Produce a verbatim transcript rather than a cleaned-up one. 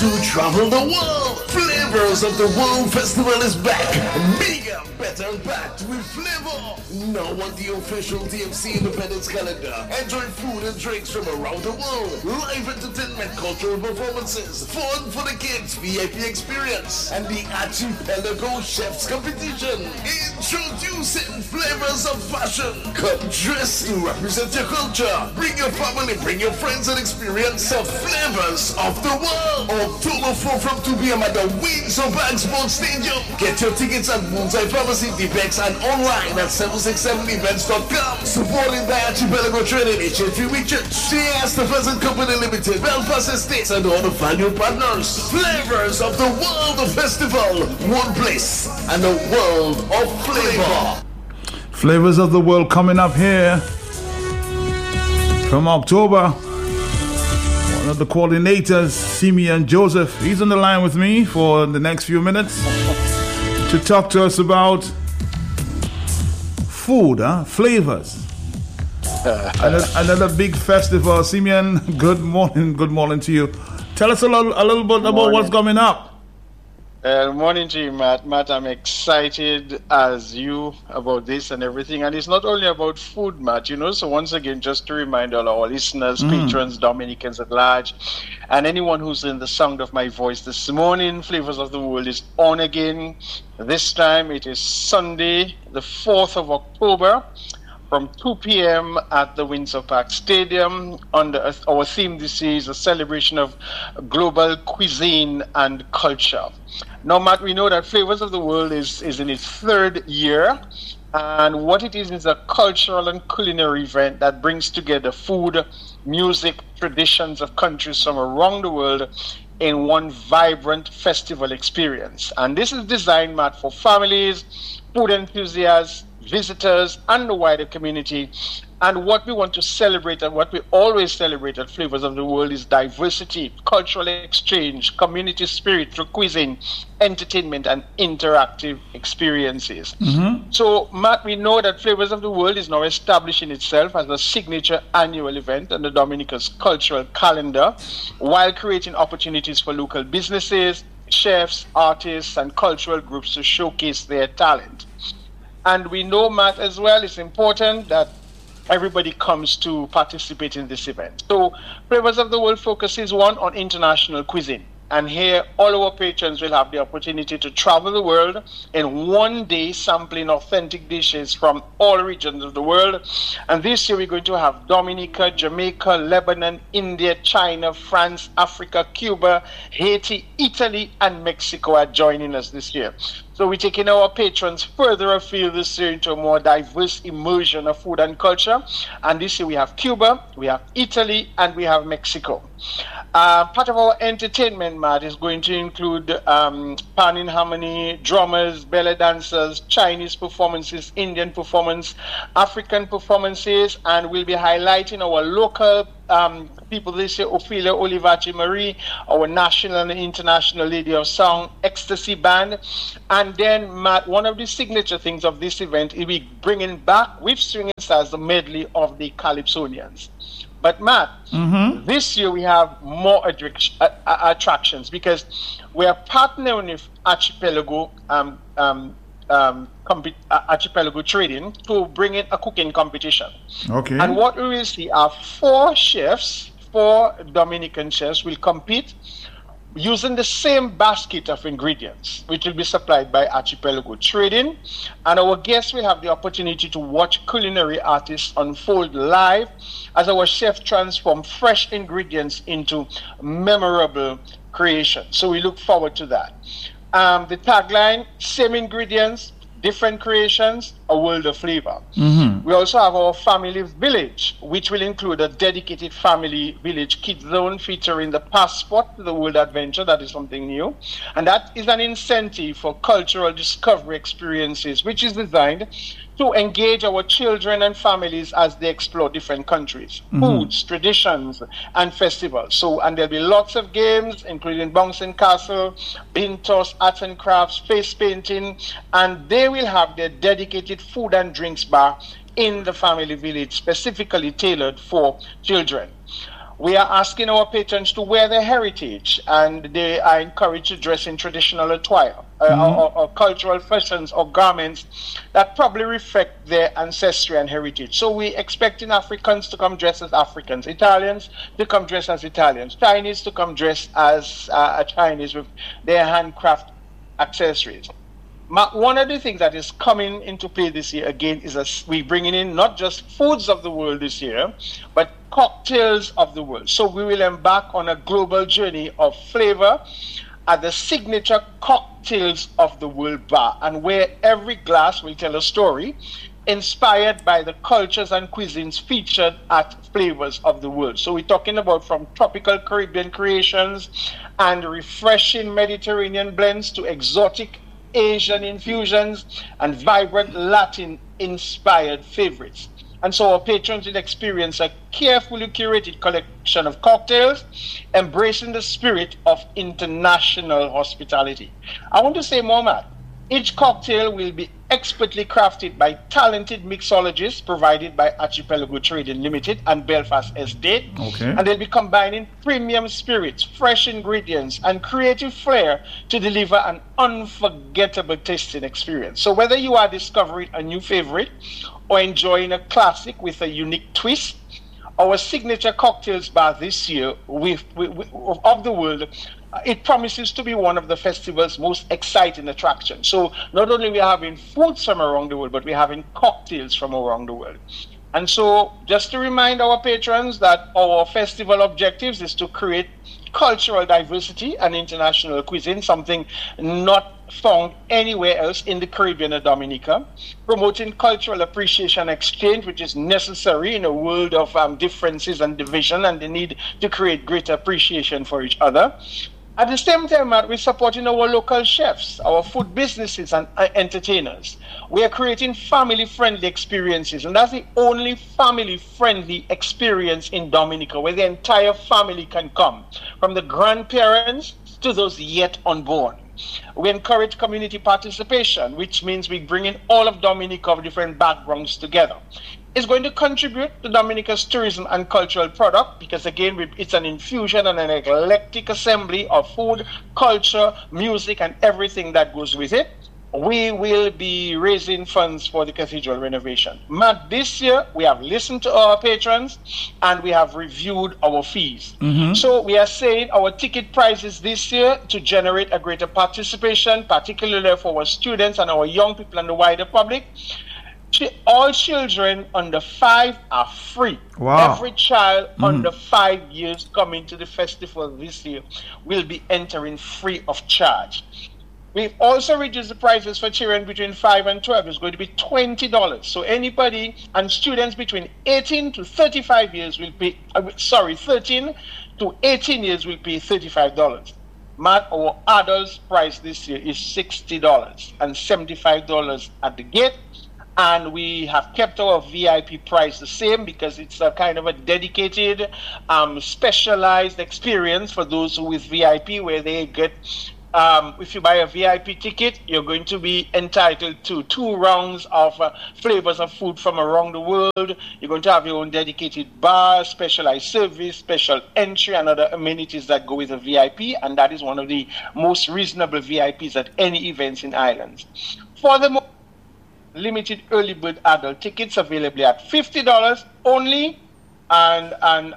to travel the world. Flavors of the World Festival is back. Bigger, better, and packed with flavor. Now on the official D M C Independence calendar. Enjoy food and drinks from around the world. Live entertainment, cultural performances, fun for the kids, V I P experience, and the Archipelago Chefs Competition. Introducing Flavors of Fashion. Come dressed to represent your culture. Bring your family, bring your friends, and experience the flavors of the world. October fourth from two p.m. at the Windsor Bank Sports Stadium. Get your tickets at Moonside Pharmacy, Depex, and online at seven six seven events dot com. Supported by Archipelago Trading, H F U Church, C S The Pheasant Company Limited, Belfast Estates, and all the value partners. Flavors of the World Festival. One place and a world of flavor. Flavors of the World coming up here from October. One of the coordinators, Simeon Joseph, he's on the line with me for the next few minutes to talk to us about food, huh? Flavors. another, another big festival. Simeon, good morning. Good morning to you. Tell us a little, a little bit about what's coming up. Uh, morning to you, Matt. Matt, I'm excited as you about this and everything. And it's not only about food, Matt, you know. So once again, just to remind all our listeners, mm. patrons, Dominicans at large, and anyone who's in the sound of my voice this morning, Flavors of the World is on again. This time it is Sunday, the fourth of October, from two p.m. at the Windsor Park Stadium. Under our theme this year is a celebration of global cuisine and culture. Now, Matt, we know that Flavors of the World is, is in its third year, and what it is is a cultural and culinary event that brings together food, music, traditions of countries from around the world in one vibrant festival experience. And this is designed, Matt, for families, food enthusiasts, visitors, and the wider community. And what we want to celebrate, and what we always celebrate at Flavors of the World, is diversity, cultural exchange, community spirit through cuisine, entertainment, and interactive experiences. Mm-hmm. So, Matt, we know that Flavors of the World is now establishing itself as a signature annual event on the Dominica's cultural calendar, while creating opportunities for local businesses, chefs, artists, and cultural groups to showcase their talent. And we know, Matt, as well, it's important that everybody comes to participate in this event. So, Flavors of the World focuses, one, on international cuisine. And here, all our patrons will have the opportunity to travel the world in one day, sampling authentic dishes from all regions of the world. And this year, we're going to have Dominica, Jamaica, Lebanon, India, China, France, Africa, Cuba, Haiti, Italy, and Mexico are joining us this year. So we're taking our patrons further afield this year into a more diverse immersion of food and culture. And this year we have Cuba, we have Italy, and we have Mexico. Uh, part of our entertainment, Matt, is going to include um, Pan in Harmony, drummers, belly dancers, Chinese performances, Indian performance, African performances, and we'll be highlighting our local um, people this year, Ophelia Olivachi Marie, our national and international Lady of Song, Ecstasy Band. And then, Matt, one of the signature things of this event is we bringing back with string stars the medley of the Calypsonians. But Matt, mm-hmm. this year we have more attrac- uh, attractions because we are partnering with Archipelago um, um, um, comp- uh, Archipelago Trading to bring in a cooking competition. Okay. And what we will see are four chefs, four Dominican chefs will compete using the same basket of ingredients, which will be supplied by Archipelago Trading. And our guests will have the opportunity to watch culinary artists unfold live as our chef transform fresh ingredients into memorable creations. So we look forward to that. Um, the tagline, same ingredients, different creations, a world of flavor. Mm-hmm. We also have our family village, which will include a dedicated family village kids zone featuring the passport to the world adventure. That is something new. And that is an incentive for cultural discovery experiences, which is designed to engage our children and families as they explore different countries, mm-hmm. foods, traditions, and festivals. So, and there'll be lots of games, including bouncing castle, bean toss, arts and crafts, face painting, and they will have their dedicated food and drinks bar in the family village, specifically tailored for children. We are asking our patrons to wear their heritage, and they are encouraged to dress in traditional attire, uh, mm-hmm. or, or cultural fashions or garments that probably reflect their ancestry and heritage. So we're expecting Africans to come dressed as Africans, Italians to come dressed as Italians, Chinese to come dressed as uh, Chinese with their handcraft accessories. One of the things that is coming into play this year again is that we're bringing in not just foods of the world this year, but cocktails of the world. So we will embark on a global journey of flavor at the signature cocktails of the world bar, and where every glass will tell a story inspired by the cultures and cuisines featured at Flavors of the World. So we're talking about from tropical Caribbean creations and refreshing Mediterranean blends to exotic Asian infusions and vibrant Latin-inspired favorites. And so our patrons will experience a carefully curated collection of cocktails, embracing the spirit of international hospitality. I want to say more, Matt. Each cocktail will be expertly crafted by talented mixologists provided by Archipelago Trading Limited and Belfast Estate. Okay. And they'll be combining premium spirits, fresh ingredients, and creative flair to deliver an unforgettable tasting experience. So whether you are discovering a new favorite or enjoying a classic with a unique twist, our signature cocktails bar this year with, with, with, of the world, it promises to be one of the festival's most exciting attractions. So not only we are having foods from around the world, but we're having cocktails from around the world. And so just to remind our patrons that our festival objectives is to create cultural diversity and international cuisine, something not found anywhere else in the Caribbean or Dominica, promoting cultural appreciation exchange, which is necessary in a world of um, differences and division and the need to create greater appreciation for each other. At the same time, Matt, we're supporting our local chefs, our food businesses and uh, entertainers. We are creating family-friendly experiences, and that's the only family-friendly experience in Dominica where the entire family can come, from the grandparents to those yet unborn. We encourage community participation, which means we bring in all of Dominica of different backgrounds together. It's going to contribute to Dominica's tourism and cultural product because, again, it's an infusion and an eclectic assembly of food, culture, music, and everything that goes with it. We will be raising funds for the cathedral renovation. Matt, this year we have listened to our patrons and we have reviewed our fees. Mm-hmm. So we are saying our ticket prices this year to generate a greater participation, particularly for our students and our young people and the wider public. All children under five are free. Wow. Every child mm. under five years coming to the festival this year will be entering free of charge. We've also reduced the prices for children between five and twelve. It's going to be twenty dollars. So anybody and students between eighteen to thirty-five years will pay, uh, sorry, thirteen to eighteen years will pay thirty-five dollars. Matt, our adults price this year is sixty dollars and seventy-five dollars at the gate. And we have kept our V I P price the same because it's a kind of a dedicated, um, specialized experience for those who with V I P, where they get, um, if you buy a V I P ticket, you're going to be entitled to two rounds of uh, flavors of food from around the world. You're going to have your own dedicated bar, specialized service, special entry, and other amenities that go with a V I P. And that is one of the most reasonable V I Ps at any events in Islands. Furthermore, limited early bird adult tickets available at fifty dollars only, and and